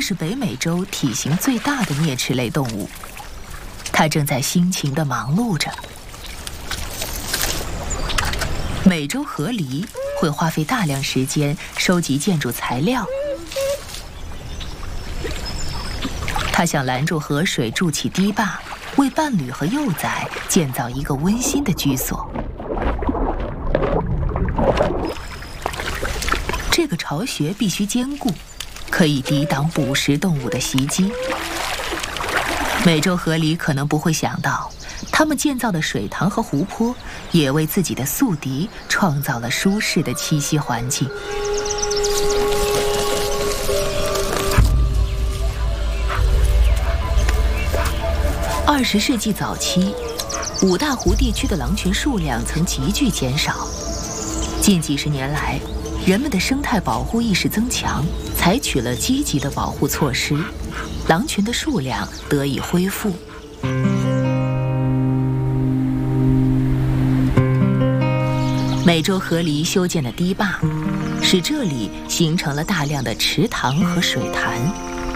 是北美洲体型最大的啮齿类动物，它正在辛勤地忙碌着。美洲河狸会花费大量时间收集建筑材料，它想拦住河水，筑起堤坝，为伴侣和幼崽建造一个温馨的居所。这个巢穴必须坚固，可以抵挡捕食动物的袭击。美洲河狸可能不会想到，他们建造的水塘和湖泊也为自己的宿敌创造了舒适的栖息环境。20世纪早期，五大湖地区的狼群数量曾急剧减少。近几十年来，人们的生态保护意识增强，采取了积极的保护措施，狼群的数量得以恢复。美洲河狸修建了堤坝，使这里形成了大量的池塘和水潭。